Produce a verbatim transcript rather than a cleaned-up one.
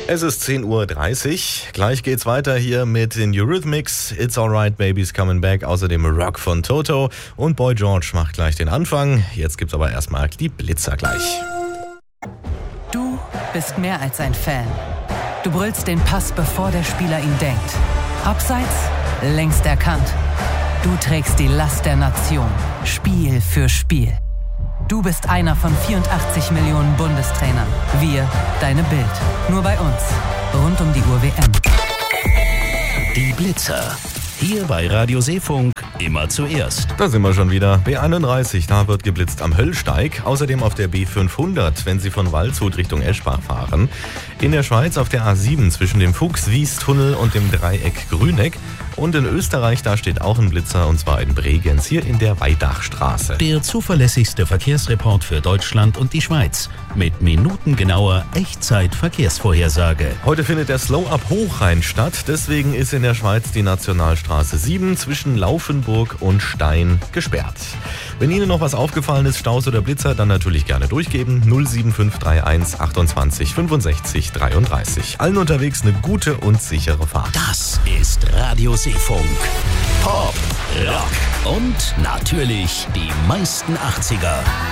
Es ist zehn Uhr dreißig. Gleich geht's weiter hier mit den Eurythmics. It's Alright, Baby's Coming Back. Außerdem Rock von Toto. Und Boy George macht gleich den Anfang. Jetzt gibt's aber erstmal die Blitzer gleich. Du bist mehr als ein Fan. Du brüllst den Pass, bevor der Spieler ihn denkt. Abseits, längst erkannt. Du trägst die Last der Nation. Spiel für Spiel. Du bist einer von vierundachtzig Millionen Bundestrainern. Wir, deine Bild. Nur bei uns. Rund um die Uhr W M. Die Blitzer. Hier bei Radio Seefunk immer zuerst. Da sind wir schon wieder. B einunddreißig, da wird geblitzt am Höllsteig. Außerdem auf der B fünfhundert, wenn Sie von Waldshut Richtung Eschbach fahren. In der Schweiz auf der A sieben zwischen dem Fuchs-Wies-Tunnel und dem Dreieck Grüneck. Und in Österreich, da steht auch ein Blitzer, und zwar in Bregenz, hier in der Weidachstraße. Der zuverlässigste Verkehrsreport für Deutschland und die Schweiz. Mit minutengenauer Echtzeit-Verkehrsvorhersage. Heute findet der Slow-Up Hochrhein statt. Deswegen ist in der Schweiz die Nationalstraße sieben zwischen Laufenburg und Stein gesperrt. Wenn Ihnen noch was aufgefallen ist, Staus oder Blitzer, dann natürlich gerne durchgeben. null sieben fünf drei eins achtundzwanzig fünfundsechzig dreiunddreißig. Allen unterwegs eine gute und sichere Fahrt. Das ist Radio Seefunk. Pop, Rock und natürlich die meisten achtziger.